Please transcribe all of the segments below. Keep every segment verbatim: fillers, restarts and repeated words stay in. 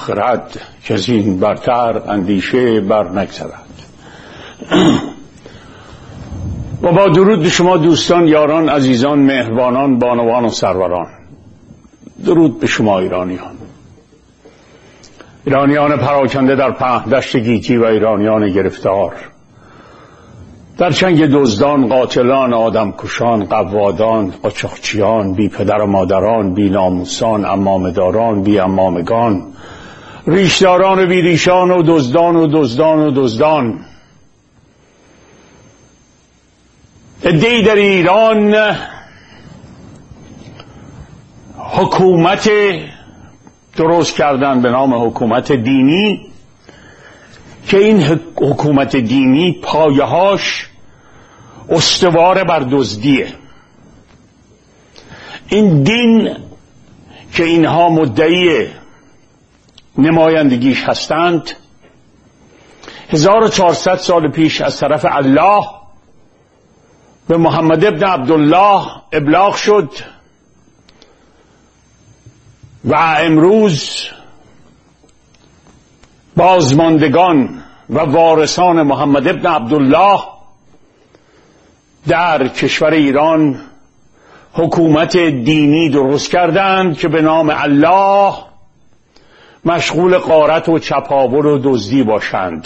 خرد که از این برتر اندیشه بر نگذرد. و با درود به شما دوستان، یاران، عزیزان، مهربانان، بانوان و سروران. درود به شما ایرانیان، ایرانیان پراکنده در پهن‌دشت گیتی و ایرانیان گرفتار در چنگ دزدان، قاتلان، آدمکشان، قوادان، قاچاقچیان، بی پدر و مادران، بی ناموسان، عمامه‌داران، بی عمامگان، ریشداران و بی ریشان و دزدان و دزدان و دزدان. عده‌ای در ایران حکومت درست کردن به نام حکومت دینی که این حکومت دینی پایه‌هاش استوار بر دزدیه. این دین که اینها مدعی نمایندگیش هستند هزار و چهارصد سال پیش از طرف الله به محمد ابن عبدالله ابلاغ شد و امروز بازماندگان و وارثان محمد ابن عبدالله در کشور ایران حکومت دینی درست کردند که به نام الله مشغول غارت و چپاول و دزدی باشند.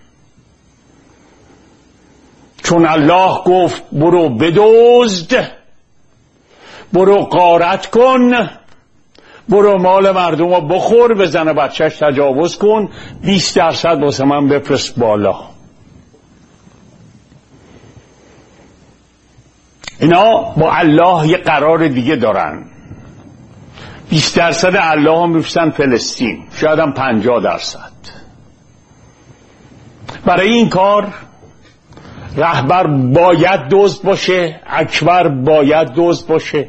چون الله گفت برو بدزد، برو غارت کن، برو مال مردم رو بخور، به زن بچهش تجاوز کن، بیست درصد واسه من بفرست بالا. اینا با الله یه قرار دیگه دارن. بیست درصد الله هم میفرستن فلسطین، شاید هم پنجاه درصد. برای این کار رهبر باید دزد باشه، اکبر باید دزد باشه.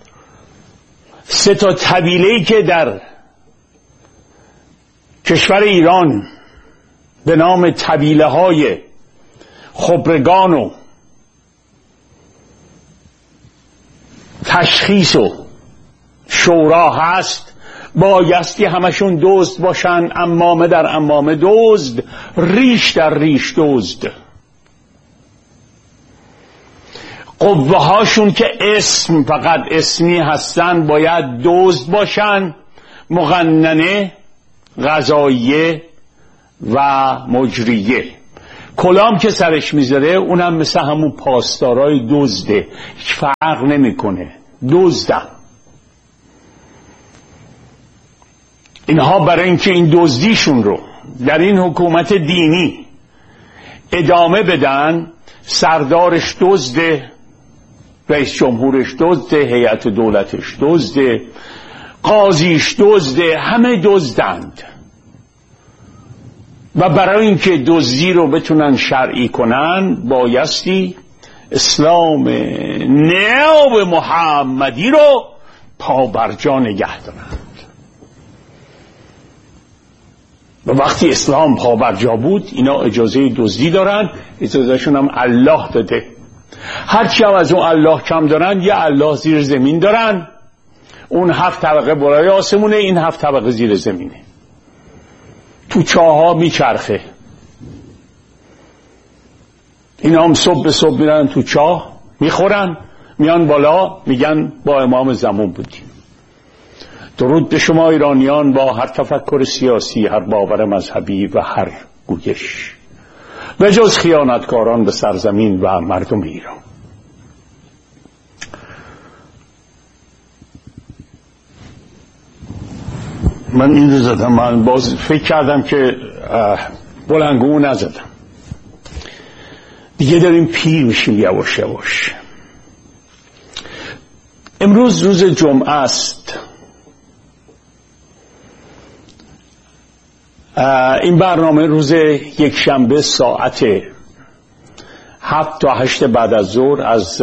سه تا طبیله‌ای که در کشور ایران به نام طبیله های خبرگان و تشخیص و شورا هست، بایستی همشون دزد باشن. عمامه در عمامه دزد، ریش در ریش دزد. قوه هاشون که اسم فقط اسمی هستن باید دزد باشن. مقننه، قضاییه و مجریه. کلام که سرش میذاره اونم مثل همون پاسدارای دزده، هیچ فرق نمیکنه، دزدن. اینها برای اینکه این دزدیشون رو در این حکومت دینی ادامه بدن، سردارش دزده، رئیس جمهورش دزده، هیئت دولتش دزده، قاضیش دزده، همه دزدند. و برای اینکه دزدی رو بتونن شرعی کنن بایستی اسلام نو محمدی رو پابرجا نگه دارند. و وقتی اسلام پابرجا بود اینا اجازه دزدی دارن، اجازهشون هم الله داده. هرچی هم از اون الله کم دارن یه الله زیر زمین دارن. اون هفت طبقه بالای آسمونه، این هفت طبقه زیر زمینه، تو چاها میچرخه. اینا هم صبح به صبح میرن تو چاه میخورن، میان بالا میگن با امام زمان بودیم. درود به شما ایرانیان با هر تفکر سیاسی، هر باور مذهبی و هر گویش، به جز خیانتکاران به سرزمین و مردم ایران. من این رو زدم، من باز فکر کردم که بلنگو نزدم دیگه، داریم پیر میشیم یواش یواش. امروز روز جمعه است. این برنامه روز یک شنبه ساعت هفت تا هشت بعد از ظهر از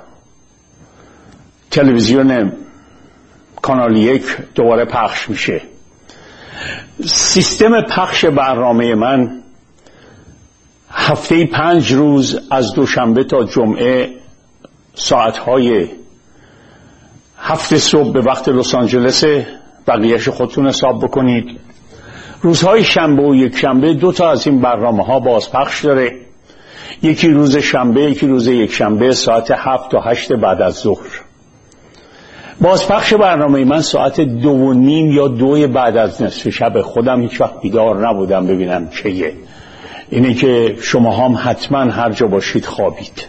تلویزیون کانال یک دوباره پخش میشه. سیستم پخش برنامه من هفته پنج روز از دوشنبه تا جمعه ساعتهای هفت صبح به وقت لس آنجلس، بقیهش خودتون حساب بکنید. روزهای شنبه و یک شنبه دو تا از این برنامه ها بازپخش داره. یکی روز شنبه، یکی روز یک شنبه ساعت هفت تا هشت بعد از ظهر. بازپخش برنامه من ساعت دو و نیم یا دو بعد از نصف شب. خودم هیچ وقت بیدار نبودم ببینم چیه. اینه که شما هم حتما هر جا باشید خوابید.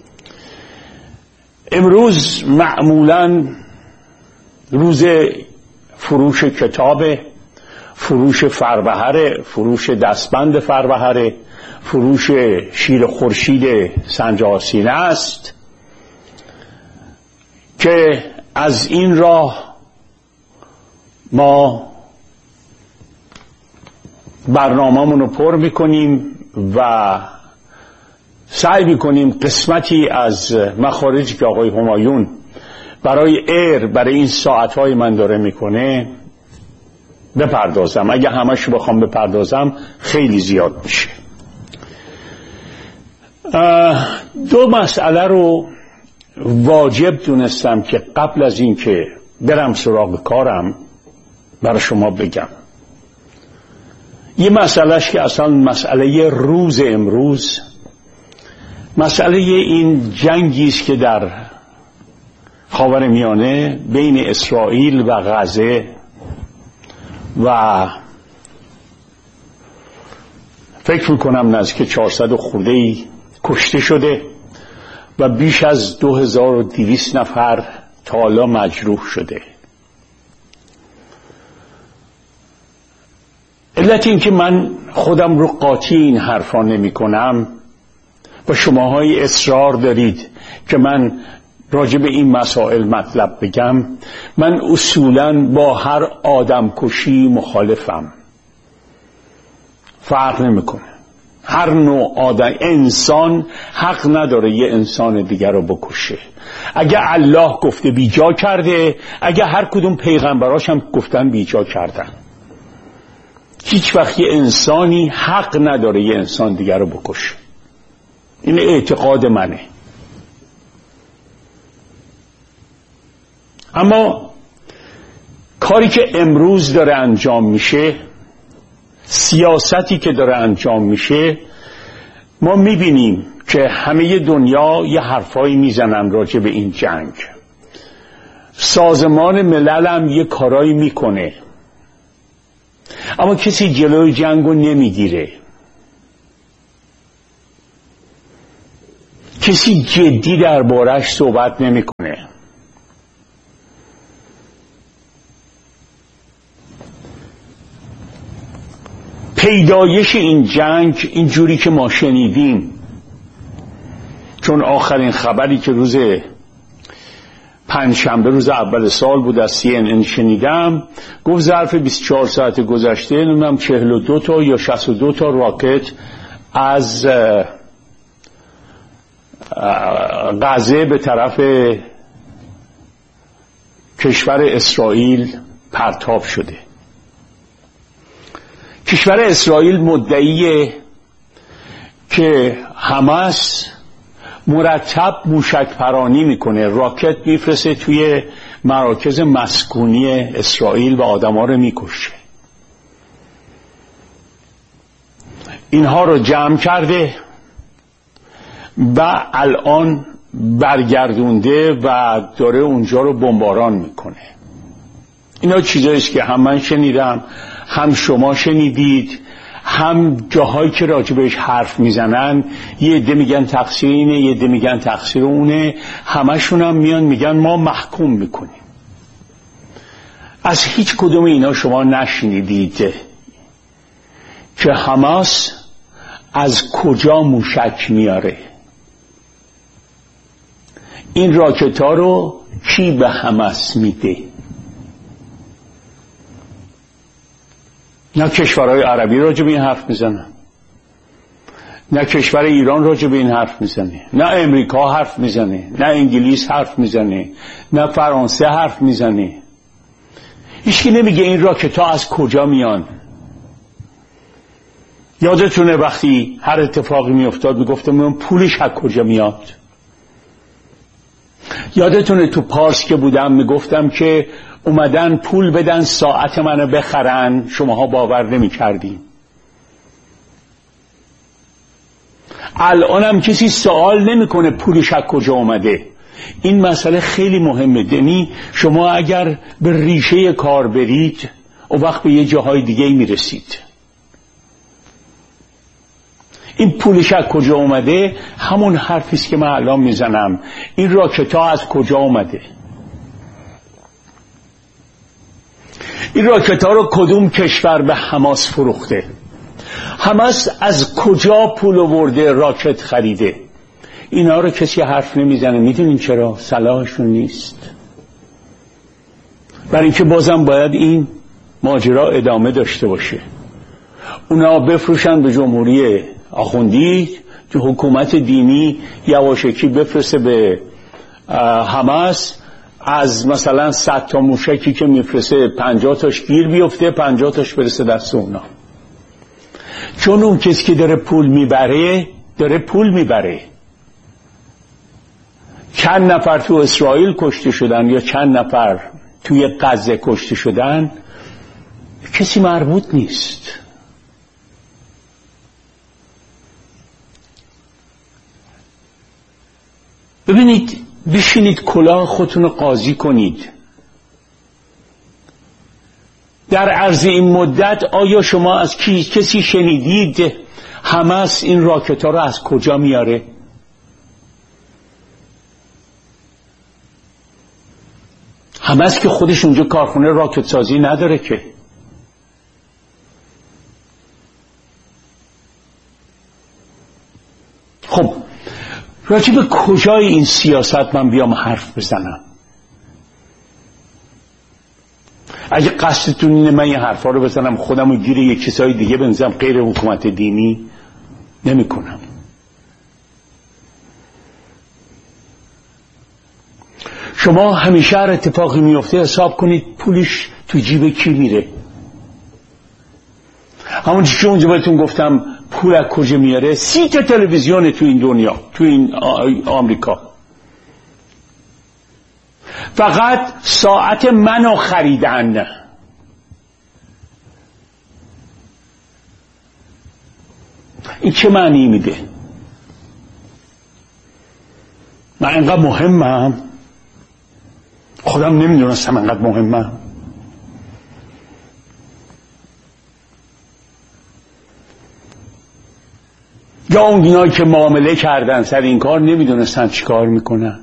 امروز معمولا روز فروش کتاب، فروش فربهره، فروش دستبند فربهره، فروش شیر خورشید سنجاسینه است که از این راه ما برنامه‌مون رو پر میکنیم و سعی میکنیم قسمتی از مخارجی که آقای همایون برای ایر برای این ساعتهای من داره میکنه بپردازم. اگه همش بخوام بپردازم خیلی زیاد میشه. دو مسئله رو واجب دونستم که قبل از این که برم سراغ کارم برای شما بگم. یه مسئلهش که اصلا مسئله روز امروز، مسئله این جنگی است که در خاورمیانه بین اسرائیل و غزه و فکر میکنم نزدیک چهارصد خورده‌ای کشته شده و بیش از دو هزار و دویست نفر تا حالا مجروح شده. علت این که من خودم رو قاطی این حرفا نمی کنم و شماهای اصرار دارید که من راجع به این مسائل مطلب بگم، من اصولاً با هر آدم کشی مخالفم. فرق نمیکنه. هر نوع آدم، انسان حق نداره یه انسان دیگر رو بکشه. اگه الله گفته بیجا کرده، اگه هر کدوم پیغمبراش هم گفتن بیجا کردن. هیچ وقت یه انسانی حق نداره یه انسان دیگر رو بکشه. این اعتقاد منه. اما کاری که امروز داره انجام میشه، سیاستی که داره انجام میشه، ما میبینیم که همه دنیا یه حرفایی میزنن راجع به این جنگ. سازمان ملل هم یه کارایی میکنه، اما کسی جلوی جنگو نمیگیره. کسی جدی دربارش صحبت نمیکنه. پیدایش این جنگ اینجوری که ما شنیدیم، چون آخرین خبری که روز پنجشنبه روز اول سال بود از سی ان ان شنیدم، گفت ظرف بیست و چهار ساعت گذشته نمیدونم چهل و دو تا یا شصت و دو تا راکت از غزه به طرف کشور اسرائیل پرتاب شده. کشور اسرائیل مدعیه که حماس مرتب موشک پرانی میکنه، راکت میفرسته توی مراکز مسکونی اسرائیل و آدما رو میکشه. اینها رو جمع کرده و الان برگردونده و داره اونجا رو بمباران میکنه. اینا چیزاییست که هم من شنیدم، هم شما شنیدید، هم جاهایی که راجبش حرف میزنن یه عده میگن تقصیر اینه، یه عده میگن تقصیر اونه، همشون هم میان میگن ما محکوم میکنیم. از هیچ کدوم اینا شما نشنیدید که حماس از کجا موشک میاره، این راکت ها رو کی به حماس میده. نه کشورهای عربی راجع به این حرف میزنن، نه کشور ایران راجع به این حرف میزنه، نه امریکا حرف میزنه، نه انگلیس حرف میزنه، نه فرانسه حرف میزنه. هیچکی نمیگه این راکت ها از کجا میان. یادتونه وقتی هر اتفاقی میافتاد میگفتم من پولش از کجا میاد. یادتونه تو پارس که بودم میگفتم که اومدن پول بدن ساعت منو بخرن، شماها باور نمی کردین. الانم کسی سوال نمیکنه پولش از کجا اومده. این مسئله خیلی مهمه. یعنی شما اگر به ریشه کار برید اون وقت به یه جاهای دیگه میرسید. این پولش از کجا اومده همون حرفیست که من الان میزنم. این راکت‌ها از کجا اومده؟ این راکت‌ها رو کدوم کشور به حماس فروخته؟ حماس از کجا پول آورده راکت خریده؟ اینا رو کسی حرف نمیزنه. میدونین چرا؟ صلاحشون نیست. برای اینکه بازم باید این ماجرا ادامه داشته باشه. اونا بفروشن به جمهوری آخوندی، که حکومت دینی یواشکی بفرسته به حماس. از مثلا صد تا موشکی که میفرسته پنجاه تاش گیر بیفته، پنجاه تاش برسه دست اونا. چون اون کسی که داره پول میبره داره پول میبره. چند نفر تو اسرائیل کشته شدن یا چند نفر توی غزه کشته شدن کسی مربوط نیست. ببینید، بشینید کلاه خودتون رو قاضی کنید. در عرض این مدت آیا شما از کی کسی شنیدید حماس این راکت‌ها رو از کجا میاره؟ حماس که خودش اونجا کارخونه راکت سازی نداره که. خب راجع به کجای این سیاست من بیام حرف بزنم؟ اگه قصدتون اینه من این حرفا رو بزنم خودم رو گیر یک کسای دیگه بنزم غیر حکومت دینی، نمی کنم. شما همیشه هر اتفاقی میفته حساب کنید پولش تو جیب کی میره. همون چیزی که اونجا بهتون گفتم پول از کجا میاره. سی تا تلویزیون تو این دنیا، تو این آمریکا، فقط ساعت منو خریدن. این چه معنی میده؟ من اینقدر مهمم؟ خودم نمیدونستم اینقدر مهمم. یا اونایی که معامله کردن سر این کار نمیدونستن چی کار میکنن.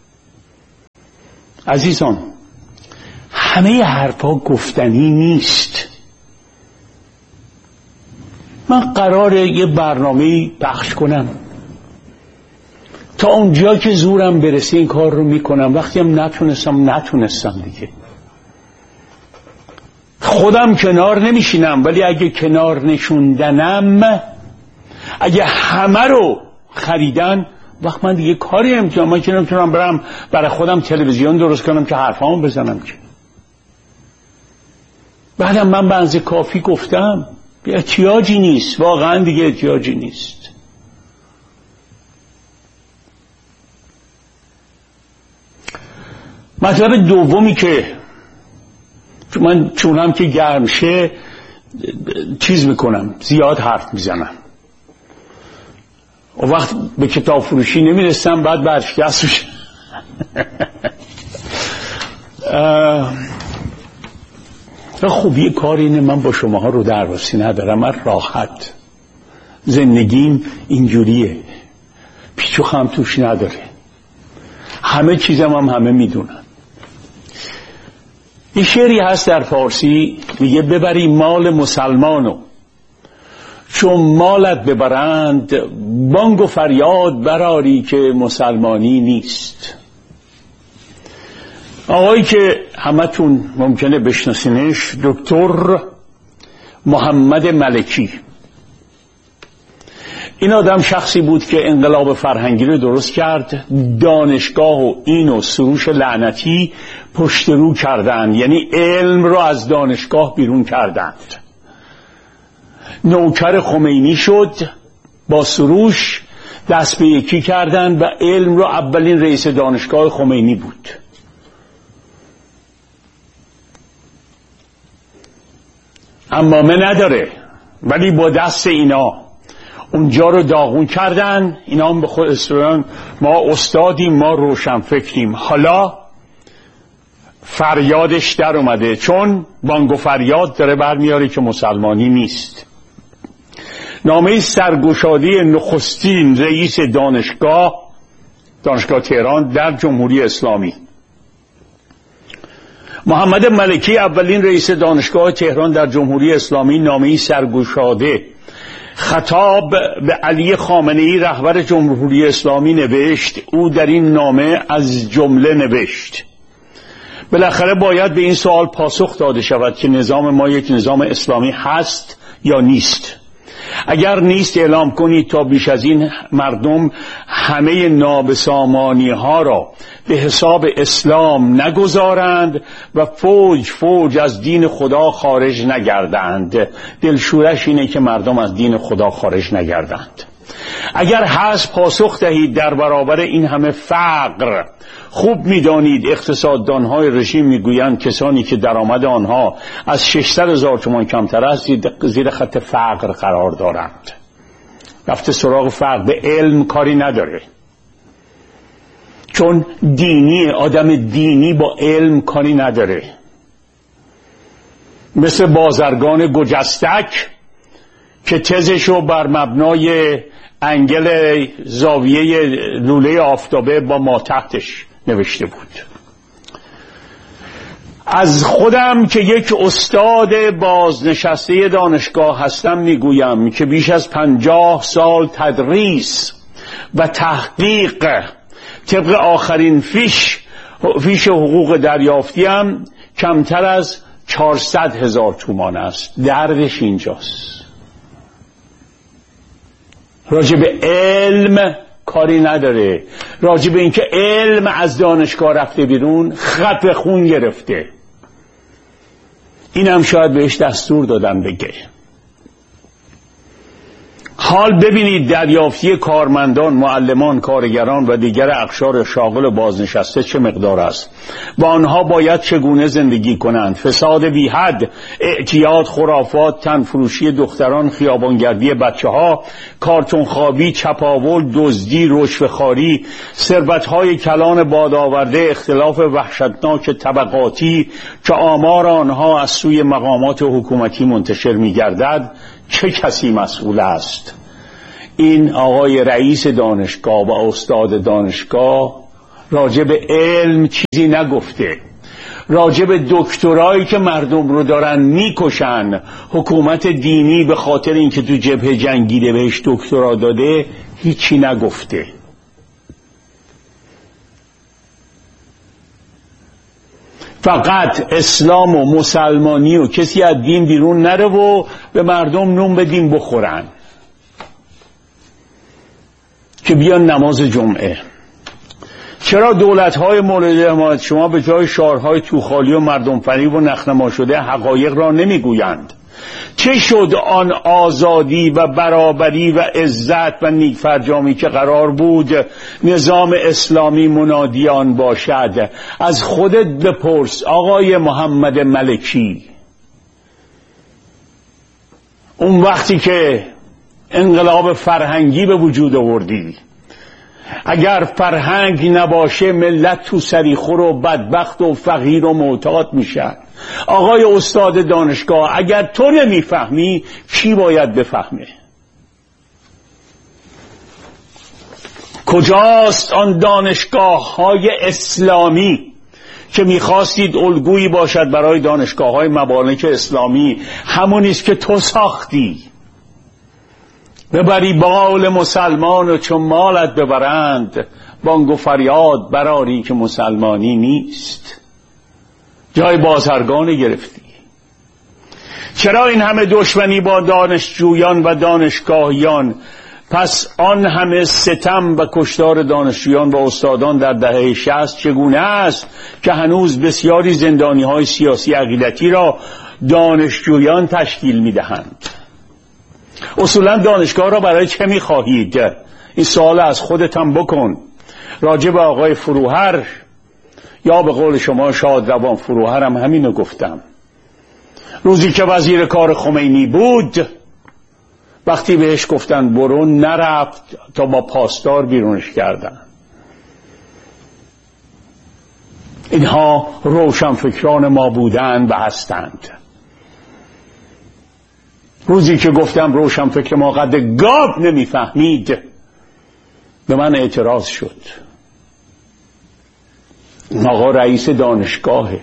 عزیزان، همه حرفا گفتنی نیست. من قراره یه برنامه پخش کنم، تا اونجا که زورم برسه این کار رو میکنم. وقتی هم نتونستم نتونستم دیگه. خودم کنار نمیشینم، ولی اگه کنار نشوندنم، اگه همه رو خریدن، وقت من دیگه کاری نمیتونم. من که نمیتونم برم برای خودم تلویزیون درست کنم که حرفامو بزنم که. بعدم من به اندازه کافی گفتم احتیاجی نیست، واقعا دیگه احتیاجی نیست. مطلب دومی که من چونم که گرم شه چیز میکنم، زیاد حرف میزنم. و وقت به کتاب فروشی نمیرسم، بعد برشکست میشه. خوبی کار اینه من با شماها رو درواسی ندارم. من راحت زندگیم اینجوریه، پیچ و خم توش نداره. همه چیزم هم همه میدونن. این شعری هست در فارسی میگه ببری مال مسلمانو، چون مالت ببرند بانگ و فریاد براری که مسلمانی نیست. آقایی که همتون ممکنه بشناسینش، دکتر محمد ملکی. این آدم شخصی بود که انقلاب فرهنگی رو درست کرد. دانشگاه و این و سروش لعنتی پشت رو کردند، یعنی علم رو از دانشگاه بیرون کردند. نوکر خمینی شد، با سروش دست به یکی کردند و علم رو اولین رئیس دانشگاه خمینی بود. عمامه نداره، ولی با دست اینا اونجا رو داغون کردن. اینا هم به خود استودان ما استادیم، ما روشن فکریم. حالا فریادش در اومده، چون بانگ و فریاد داره برمیاره که مسلمانی نیست. نامه سرگشاده نخستین رئیس دانشگاه دانشگاه تهران در جمهوری اسلامی، محمد ملکی، اولین رئیس دانشگاه تهران در جمهوری اسلامی، نامه سرگشاده خطاب به علی خامنه‌ای رهبر جمهوری اسلامی نوشت. او در این نامه از جمله نوشت: بالاخره باید به این سوال پاسخ داده شود که نظام ما یک نظام اسلامی هست یا نیست. اگر نیست اعلام کنید تا بیش از این مردم همه نابسامانی ها را به حساب اسلام نگذارند و فوج فوج از دین خدا خارج نگردند. دلشورش اینه که مردم از دین خدا خارج نگردند. اگر هست پاسخ دهید در برابر این همه فقر. خوب میدانید اقتصاددانهای رژیم میگویند کسانی که درآمد آنها از ششصد هزار تومان کمتر است زیر خط فقر قرار دارند. رفته سراغ فقر، به علم کاری نداره، چون دینی، آدم دینی با علم کاری نداره. مثل بازرگان گجستک که تزشو بر مبنای انگل زاویه لوله آفتابه با ما تحتش نوشته بود. از خودم که یک استاد بازنشسته دانشگاه هستم میگویم که بیش از پنجاه سال تدریس و تحقیق طبق آخرین فیش فیش حقوق دریافتیم کمتر از چهارصد هزار تومان است. دردش اینجاست. راجع به علم کاری نداره، راجع به اینکه علم از دانشگاه رفته بیرون خط خون گرفته. این هم شاید بهش دستور دادن بگه. حال ببینید دریافتی کارمندان، معلمان، کارگران و دیگر اقشار شاغل بازنشسته چه مقدار است و آنها باید چگونه زندگی کنند. فساد بی حد، اعتیاد، خرافات، تنفروشی دختران، خیابانگردی بچه ها، کارتون خوابی، چپاول، دزدی، رشوه‌خواری، ثروت‌های کلان بادآورده، اختلاف وحشتناک طبقاتی که آمار آنها از سوی مقامات حکومتی منتشر می‌گردد، چه کسی مسئول است؟ این آقای رئیس دانشگاه و استاد دانشگاه راجع به علم چیزی نگفته. راجع به دکترایی که مردم رو دارن میکشن، حکومت دینی به خاطر اینکه تو جبهه جنگیده بهش دکترا داده هیچی نگفته. فقط اسلام و مسلمانی و کسی از دین بیرون نره و به مردم نون بدیم بخورن که بیان نماز جمعه. چرا دولت‌های مورد حمایت شما به جای شعارهای توخالی و مردم فریب و نخنما شده حقایق را نمیگویند؟ چه شد آن آزادی و برابری و عزت و نیکفرجامی که قرار بود نظام اسلامی منادیان باشد؟ از خودت بپرس آقای محمد ملکی. اون وقتی که انقلاب فرهنگی به وجود آوردی، اگر فرهنگ نباشه ملت تو سریخور و بدبخت و فقیر و معتاد میشن. آقای استاد دانشگاه، اگر تو نمیفهمی کی باید بفهمه؟ کجاست آن دانشگاه های اسلامی که میخواستید الگویی باشد برای دانشگاه های مبارک اسلامی؟ همونیست که تو ساختی. ببری بال مسلمان و چون مالت ببرند بانگ و فریاد براری که مسلمانی نیست. جای بازرگان گرفتی. چرا این همه دشمنی با دانشجویان و دانشگاهیان؟ پس آن همه ستم و کشتار دانشجویان و استادان در دهه شصت چگونه است که هنوز بسیاری زندانی های سیاسی عقیدتی را دانشجویان تشکیل میدهند؟ اصولا دانشگاه را برای چه میخواهید؟ این سوال از خودت هم بکن. راجع به آقای فروهر یا به قول شما شاد روان فروهر هم همینو گفتم. روزی که وزیر کار خمینی بود، وقتی بهش گفتن برو، نرفت تا با پاسدار بیرونش کردن. اینها روشنفکران ما بودند و هستند. روزی که گفتم روشنفکر ما قد گاو نمیفهمید، به من اعتراض شد. آقا رئیس دانشگاهه.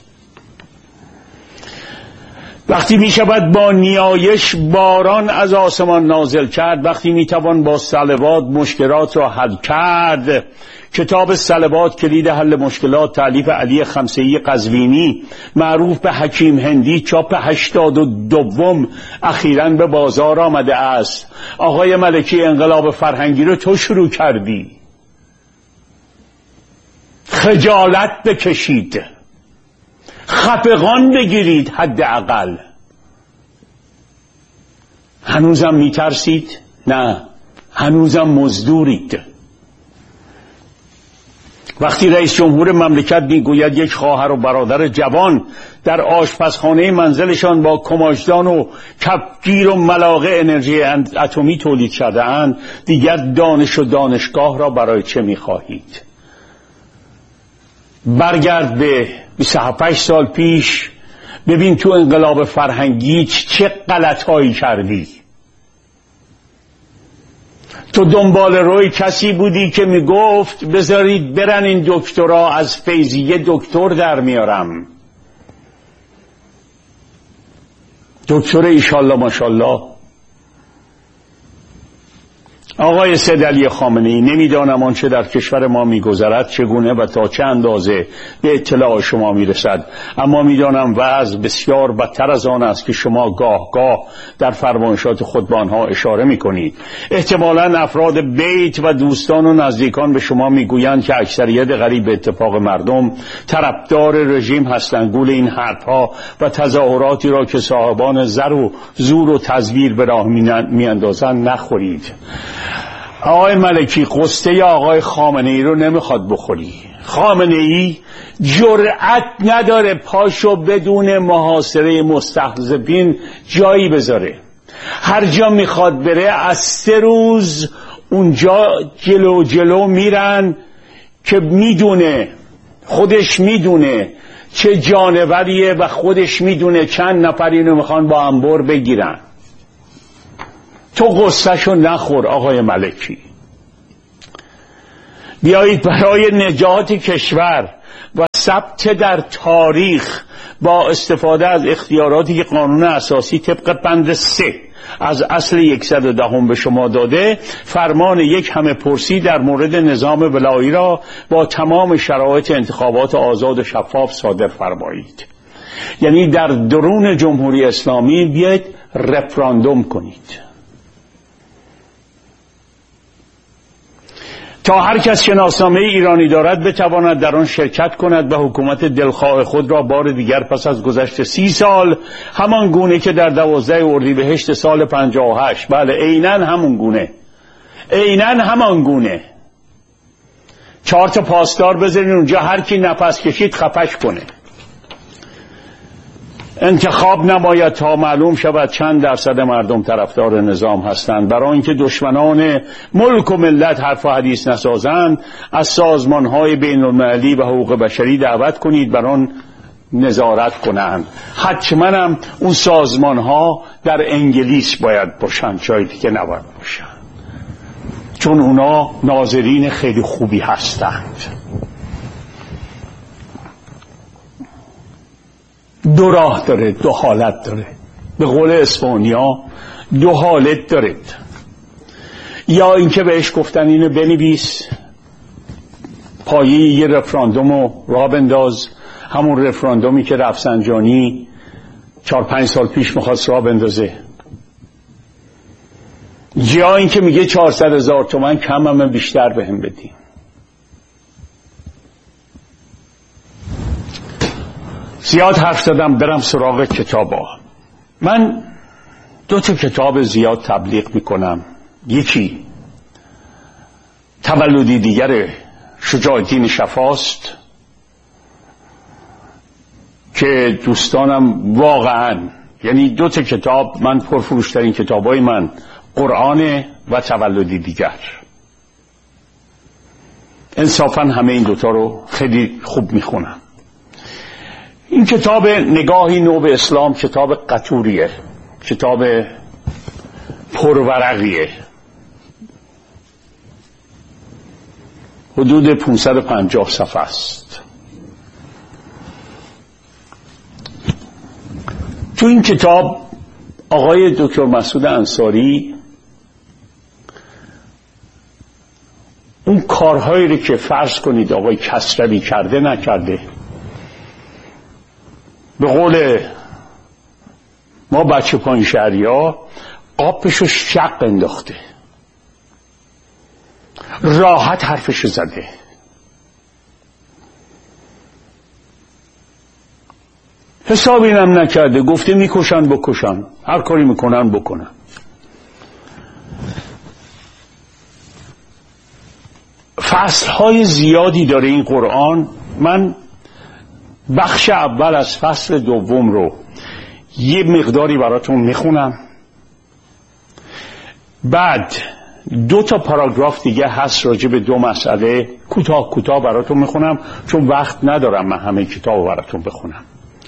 وقتی می شود با نیایش باران از آسمان نازل کرد، وقتی می توان با صلوات مشکلات را حل کرد. کتاب صلوات کلید حل مشکلات تألیف علی خمسه‌ای قزوینی معروف به حکیم هندی، چاپ هشتاد و دوم اخیراً به بازار آمده است. آقای ملکی، انقلاب فرهنگی رو تو شروع کردی، خجالت بکشید، خفقان بگیرید. حداقل هنوزم میترسید؟ نه، هنوزم مزدورید. وقتی رئیس جمهور مملکت میگوید یک خواهر و برادر جوان در آشپزخانه منزلشان با کماشدان و کفگیر و ملاقه انرژی اتمی تولید شده اند، دیگر دانش و دانشگاه را برای چه میخواهید؟ برگرد به بیست و هفت سال پیش، ببین تو انقلاب فرهنگی چه غلطهایی کردی. تو دنبال روی کسی بودی که میگفت بذارید برن این دکترا، از فیضیه دکتر در میارم. دکتر ایشالله ماشالله. آقای سید علی خامنه‌ای، نمیدانم آنچه در کشور ما میگذرد چگونه و تا چه اندازه به اطلاع شما میرسد، اما میدانم وضع بسیار بدتر از آن است که شما گاه گاه در فرمایشات خود به آنها اشاره میکنید. احتمالاً افراد بیت و دوستان و نزدیکان به شما میگویند که اکثریت غریب به اتفاق مردم طرفدار رژیم هستند. گول این حرفها و تظاهراتی را که صاحبان زر و زور و تزویر به راه میاندازند نخورید. آقای ملکی، قصه آقای خامنه ای رو نمیخواد بخوری. خامنه ای جرأت نداره پاشو بدون محاصره مستهزئین جایی بذاره. هر جا میخواد بره از سه روز اونجا جلو جلو میرن که میدونه، خودش میدونه چه جانوریه و خودش میدونه چند نفر اینو میخوان با انبر بگیرن. تو قصهشو نخور آقای ملکی. بیایید برای نجات کشور و ثبت در تاریخ با استفاده از اختیاراتی که قانون اساسی طبق بند سه از اصل صد و ده هم به شما داده، فرمان یک همه پرسی در مورد نظام ولایی را با تمام شرایط انتخابات آزاد و شفاف صادر فرمایید. یعنی در درون جمهوری اسلامی بیاید رفراندوم کنید تا هر کس شناسنامه ایرانی دارد بتواند در آن شرکت کند و حکومت دلخواه خود را بار دیگر پس از گذشت سی سال همان گونه که در دوازده اردیبهشت سال پنجاه و هشت، بله عیناً همون گونه، عیناً همان گونه، چهار تا پاسدار بذارین اونجا، هر کی نفس کشید خفش کنه. انتخاب نماید تا معلوم شود چند درصد مردم طرفدار نظام هستند. برای اینکه دشمنان ملک و ملت حرف و حدیث نسازند، از سازمان‌های بین‌المللی و حقوق بشری دعوت کنید بر آن نظارت کنند. حتما هم اون سازمان‌ها در انگلیس باید باشند، جایی که نباید باشند، چون اونا ناظرین خیلی خوبی هستند. دو راه داره، دو حالت داره. به قول اسپانیا دو حالت داره. یا اینکه بهش گفتن اینو بنویس، پایه یه رفراندومو راه بنداز، همون رفراندومی که رفسنجانی چهار پنج سال پیش میخواست راه بندازه. یا اینکه میگه چهارصد هزار تومن کم، هم بیشتر بهم بدین. زیاد حرف زدم، برم سراغ کتابا. من دو تا کتاب زیاد تبلیغ میکنم. یکی تولدی دیگر شجاع الدین شفاست که دوستانم واقعا، یعنی دو تا کتاب من پرفروشترین کتابای من قرآن و تولد دیگر، انصافا همه این دوتا رو خیلی خوب میخونم. این کتاب نگاهی نو به اسلام کتاب قطوریه، کتاب پرورقیه، حدود پانصد و پنجاه صفحه است. تو این کتاب آقای دکتر مسعود انصاری اون کارهایی رو که فرض کنید آقای کسروی کرده نکرده، به قول ما بچه پایین شهری ها آبشو شق انداخته، راحت حرفشو زده. حسابی هم نکرده، گفته میکشن بکشن، هر کاری میکنن بکنن. فصلهای زیادی داره این قرآن. من بخش اول از فصل دوم رو یه مقداری براتون میخونم، بعد دو تا پاراگراف دیگه هست راجع به دو مسئله، کوتاه کوتاه براتون میخونم چون وقت ندارم من همه کتاب رو براتون بخونم.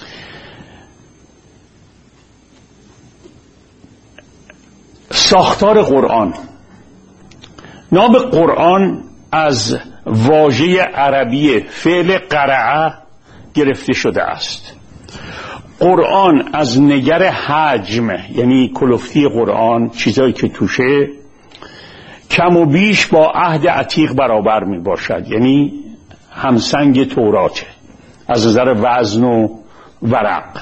ساختار قرآن. نام قرآن از واژه عربی فعل قرعه گرفته شده است. قرآن از نگر حجم، یعنی کلفتی قرآن، چیزایی که توشه، کم و بیش با عهد عتیق برابر می باشد، یعنی همسنگ توراته از نظر وزن و ورق.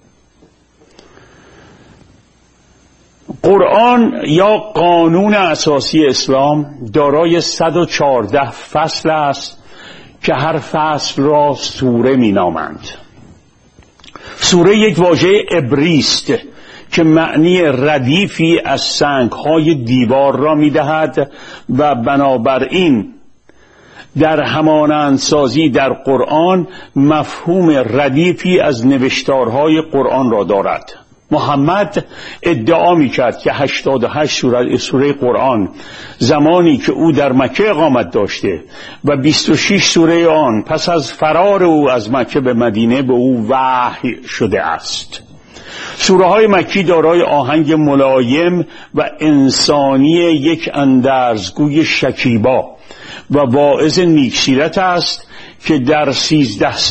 قرآن یا قانون اساسی اسلام دارای صد و چهارده فصل است که هر فصل را سوره می نامند. سوره یک واژه عبری است که معنی ردیفی از سنگ‌های دیوار را می‌دهد و بنابراین در همانندسازی در قرآن مفهوم ردیفی از نوشتارهای قرآن را دارد. محمد ادعا می‌کرد که هشتاد و هشت سوره سوره قرآن زمانی که او در مکه اقامت داشته و بیست و شش سوره آن پس از فرار او از مکه به مدینه به او وحی شده است. سوره های مکی دارای آهنگ ملایم و انسانی یک اندرزگوی شکیبا و واعظ نیکسیرت است که در سیزده